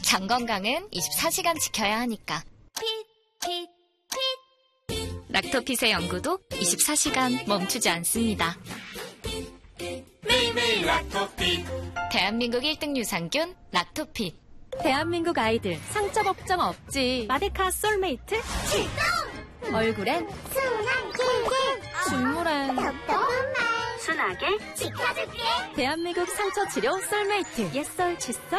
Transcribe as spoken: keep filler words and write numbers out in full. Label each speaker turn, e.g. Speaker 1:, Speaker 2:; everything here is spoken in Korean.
Speaker 1: 장 건강은 이십사 시간 지켜야 하니까.
Speaker 2: 핏, 핏, 핏.
Speaker 1: 락토핏의 연구도 이십사 시간 멈추지 않습니다.
Speaker 3: 매일매일 락토핏.
Speaker 1: 대한민국 일 등 유산균 락토핏.
Speaker 2: 대한민국 아이들 상처 걱정 없지. 마데카 솔메이트 출동! 얼굴엔
Speaker 4: 순한 길게
Speaker 2: 순물엔
Speaker 4: 톡톡한 말
Speaker 2: 순하게
Speaker 4: 지켜줄게.
Speaker 2: 대한민국 상처 치료 솔메이트 옛설 칫솔